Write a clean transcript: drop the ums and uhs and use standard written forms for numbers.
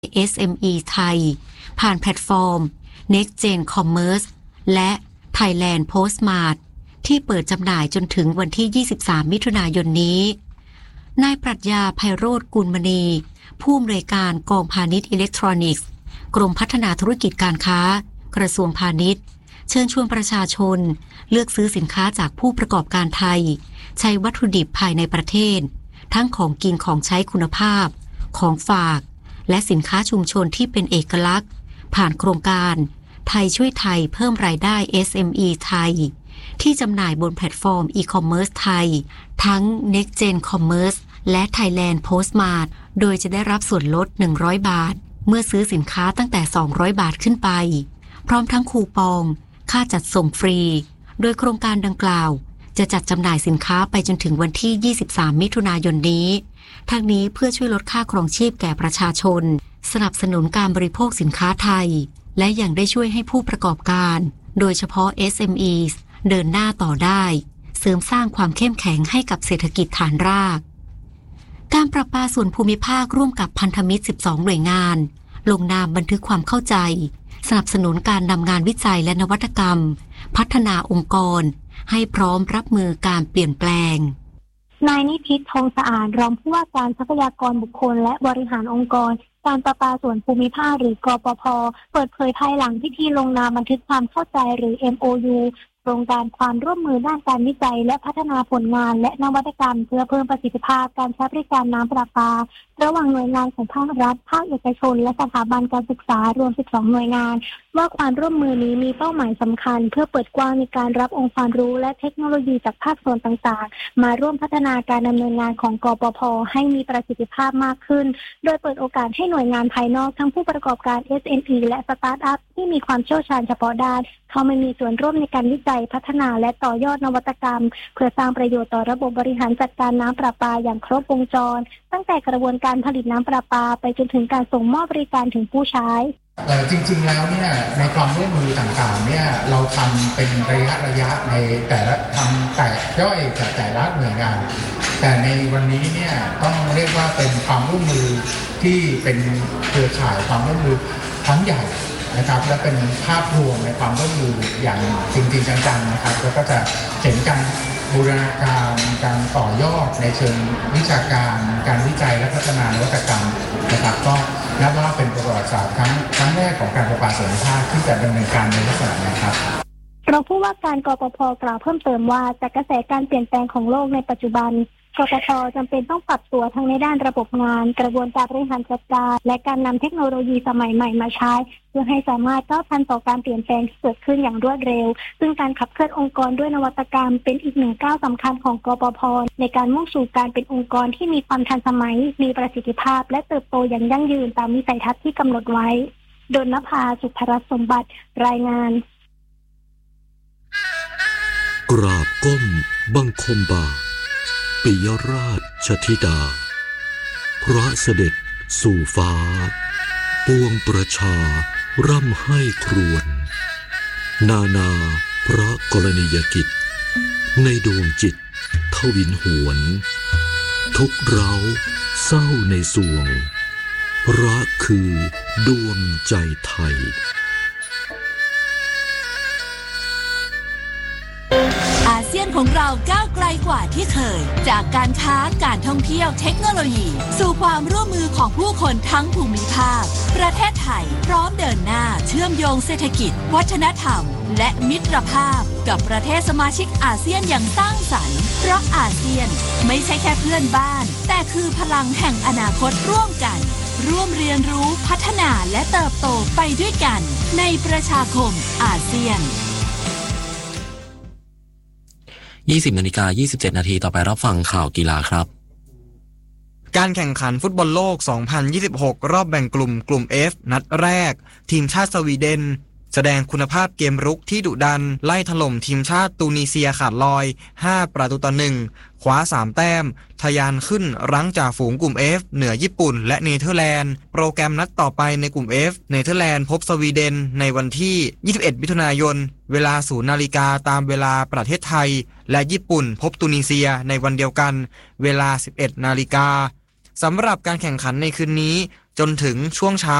SME ไทยผ่านแพลตฟอร์ม Next Gen Commerce และ Thailand Postmart ที่เปิดจำหน่ายจนถึงวันที่23มิถุนายนนี้นายปรัชญาไพโรจน์กุลมณีผู้อำนวยการกองพาณิชย์อิเล็กทรอนิกส์กรมพัฒนาธุรกิจการค้ากระทรวงพาณิชย์เชิญชวนประชาชนเลือกซื้อสินค้าจากผู้ประกอบการไทยใช้วัตถุดิบภายในประเทศทั้งของกินของใช้คุณภาพของฝากและสินค้าชุมชนที่เป็นเอกลักษณ์ผ่านโครงการไทยช่วยไทยเพิ่มรายได้ SME ไทยที่จำหน่ายบนแพลตฟอร์ม e-commerce ไทยทั้ง Next Gen Commerce และ Thailand Postmart โดยจะได้รับส่วนลด100บาทเมื่อซื้อสินค้าตั้งแต่200บาทขึ้นไปพร้อมทั้งคูปองค่าจัดส่งฟรีโดยโครงการดังกล่าวจะจัดจำหน่ายสินค้าไปจนถึงวันที่23มิถุนายนนี้ทั้งนี้เพื่อช่วยลดค่าครองชีพแก่ประชาชนสนับสนุนการบริโภคสินค้าไทยและยังได้ช่วยให้ผู้ประกอบการโดยเฉพาะ SMEs เดินหน้าต่อได้เสริมสร้างความเข้มแข็งให้กับเศรษฐกิจฐานรากการประปาส่วนภูมิภาคร่วมกับพันธมิตร12หน่วยงานลงนามบันทึกความเข้าใจสนับสนุนการนำงานวิจัยและนวัตกรรมพัฒนาองค์กรให้พร้อมรับมือการเปลี่ยนแปลงนายนิพิษทองสะอาดรองผู้ว่าการทรัพยากรบุคคลและบริหารองค์กรการประปาส่วนภูมิภาคหรือกปภ.เปิดเผยภายหลังพิธีลงนามบันทึกความเข้าใจหรือ MOU โครงการความร่วมมือด้านการวิจัยและพัฒนาผลงานและนวัตกรรมเพื่อเพิ่มประสิทธิภาพการใช้บริการน้ำประปาระหว่างหน่วยงานของภาครัฐภาคเอกชนและสถาบันการศึกษารวม12หน่วยงานว่าความร่วมมือนี้มีเป้าหมายสำคัญเพื่อเปิดกว้างในการรับองค์ความรู้และเทคโนโลยีจากภาคส่วนต่างๆมาร่วมพัฒนาการดำเนินงานของกปภ.ให้มีประสิทธิภาพมากขึ้นโดยเปิดโอกาสให้หน่วยงานภายนอกทั้งผู้ประกอบการ SME และสตาร์ทอัพที่มีความเชี่ยวชาญเฉพาะด้านเข้ามามีส่วนร่วมในการวิจัยพัฒนาและต่อยอดนวัตกรรมเพื่อสร้างประโยชน์ต่อระบบบริหารจัดการน้ำประปาอย่างครบวงจรตั้งแต่กระบวนการผลิตน้ำประปาไปจนถึงการส่งมอบบริการถึงผู้ใช้จริงๆแล้วเนี่ยในความร่วมมือต่างๆเนี่ยเราทำเป็นระยะในแต่ละทำแต่ย่อยจากแต่ละหน่วยงานแต่ในวันนี้เนี่ยต้องเรียกว่าเป็นความร่วมมือที่เป็นเครือข่ายความร่วมมือครั้งใหญ่นะครับและเป็นภาพรวมในความร่วมมืออย่างจริงๆจังๆนะครับแล้วก็จะเห็นการบูรณาการการต่อยอดในเชิงวิชาการการวิจัยและพัฒนานวัตกรรมนะครับก็นับว่าเป็นประวัติศาสตร์ครั้งแรกของการประปาส่วนภูมิภาคที่จะดำเนินการในลักษณะนี้ครับเราผู้ว่าการกปภ.กล่าวเพิ่มเติมว่าจากกระแสการเปลี่ยนแปลงของโลกในปัจจุบันกปภ.จำเป็นต้องปรับตัวทั้งในด้านระบบงานกระบวนการบริหารจัดการและการนำเทคโนโลยีสมัยใหม่มาใช้เพื่อให้สามารถก้าวทันต่อการเปลี่ยนแปลงที่เกิดขึ้นอย่างรวดเร็วซึ่งการขับเคลื่อนองค์กรด้วยนวัตกรรมเป็นอีกหนึ่งก้าวสำคัญของกปภ.ในการมุ่งสู่การเป็นองค์กรที่มีความทันสมัยมีประสิทธิภาพและเติบโตอย่างยั่งยืนตามวิสัยทัศน์ที่กำหนดไว้ดลนภา สุภรัตน์สมบัติรายงานกราบก้มบังคมบาทปิยราชธิดาพระเสด็จสู่ฟ้าปวงประชาร่ำให้ครวญนาพระกรณียกิจในดวงจิตทวินหวนทุกเร้าเศร้าในสวงพระคือดวงใจไทยอาเซียนของเราก้าวไกลกว่าที่เคยจากการค้าการท่องเที่ยวเทคโนโลยีสู่ความร่วมมือของผู้คนทั้งภูมิภาคประเทศไทยพร้อมเดินหน้าเชื่อมโยงเศรษฐกิจวัฒนธรรมและมิตรภาพกับประเทศสมาชิกอาเซียนอย่างสร้างสรรค์เพราะอาเซียนไม่ใช่แค่เพื่อนบ้านแต่คือพลังแห่งอนาคตร่วมกันร่วมเรียนรู้พัฒนาและเติบโตไปด้วยกันในประชาคมอาเซียน 20:27 นาทีต่อไปรับฟังข่าวกีฬาครับการแข่งขันฟุตบอลโลก 2026 รอบแบ่งกลุ่ม F นัดแรกทีมชาติสวีเดนแสดงคุณภาพเกมรุกที่ดุดันไล่ถล่มทีมชาติตูนิเซียขาดลอย5-1คว้า3แต้มทะยานขึ้นรั้งจ่าฝูงกลุ่ม F เหนือญี่ปุ่นและเนเธอร์แลนด์โปรแกรมนัดต่อไปในกลุ่ม F เนเธอร์แลนด์พบสวีเดนในวันที่21มิถุนายนเวลา 0 นาฬิกาตามเวลาประเทศไทยและญี่ปุ่นพบตูนิเซียในวันเดียวกันเวลา 11 นาฬิกาสำหรับการแข่งขันในคืนนี้จนถึงช่วงเช้า